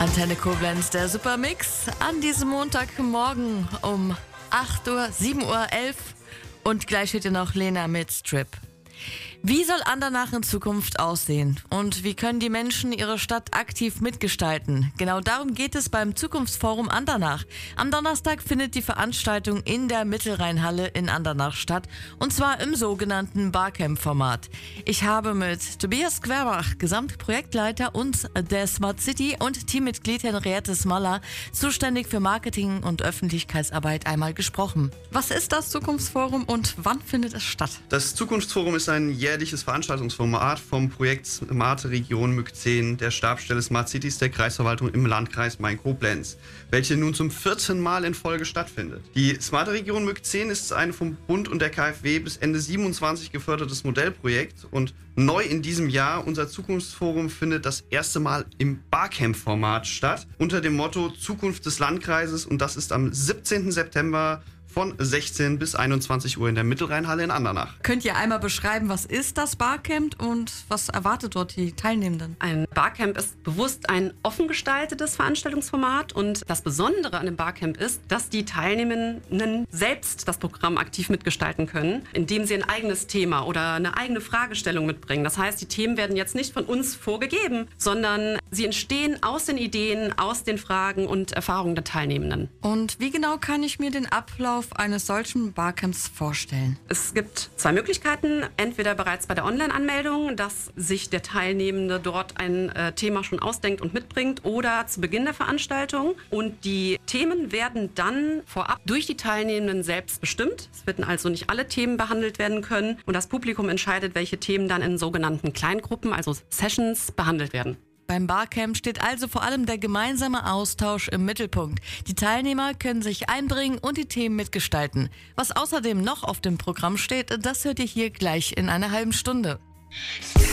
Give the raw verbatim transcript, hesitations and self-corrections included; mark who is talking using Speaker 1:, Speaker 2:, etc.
Speaker 1: Antenne Koblenz, der Supermix an diesem Montagmorgen um acht Uhr, sieben Uhr elf und gleich steht hier noch Lena mit Strip. Wie soll Andernach in Zukunft aussehen? Und wie können die Menschen ihre Stadt aktiv mitgestalten? Genau darum geht es beim Zukunftsforum Andernach. Am Donnerstag findet die Veranstaltung in der Mittelrheinhalle in Andernach statt. Und zwar im sogenannten Barcamp-Format. Ich habe mit Tobias Querbach, Gesamtprojektleiter und der Smart City und Teammitglied Henriette Smaller, zuständig für Marketing und Öffentlichkeitsarbeit, einmal gesprochen. Was ist das Zukunftsforum und wann findet es statt?
Speaker 2: Das Zukunftsforum ist ein jährliches Veranstaltungsformat vom Projekt Smarte Region M Y K zehn der Stabsstelle Smart Cities der Kreisverwaltung im Landkreis Main-Koblenz, welche nun zum vierten Mal in Folge stattfindet. Die Smarte Region M Y K zehn ist ein vom Bund und der K f W bis Ende siebenundzwanzig gefördertes Modellprojekt und neu in diesem Jahr, unser Zukunftsforum findet das erste Mal im Barcamp-Format statt, unter dem Motto Zukunft des Landkreises, und das ist am siebzehnten September von sechzehn bis einundzwanzig Uhr in der Mittelrheinhalle in Andernach.
Speaker 1: Könnt ihr einmal beschreiben, was ist das Barcamp und was erwartet dort die Teilnehmenden?
Speaker 3: Ein Barcamp ist bewusst ein offen gestaltetes Veranstaltungsformat, und das Besondere an dem Barcamp ist, dass die Teilnehmenden selbst das Programm aktiv mitgestalten können, indem sie ein eigenes Thema oder eine eigene Fragestellung mitbringen. Das heißt, die Themen werden jetzt nicht von uns vorgegeben, sondern sie entstehen aus den Ideen, aus den Fragen und Erfahrungen der Teilnehmenden.
Speaker 1: Und wie genau kann ich mir den Ablauf eines solchen Barcamps vorstellen?
Speaker 3: Es gibt zwei Möglichkeiten. Entweder bereits bei der Online-Anmeldung, dass sich der Teilnehmende dort ein äh, Thema schon ausdenkt und mitbringt, oder zu Beginn der Veranstaltung. Und die Themen werden dann vorab durch die Teilnehmenden selbst bestimmt. Es werden also nicht alle Themen behandelt werden können. Und das Publikum entscheidet, welche Themen dann in sogenannten Kleingruppen, also Sessions, behandelt werden.
Speaker 1: Beim Barcamp steht also vor allem der gemeinsame Austausch im Mittelpunkt. Die Teilnehmer können sich einbringen und die Themen mitgestalten. Was außerdem noch auf dem Programm steht, das hört ihr hier gleich in einer halben Stunde.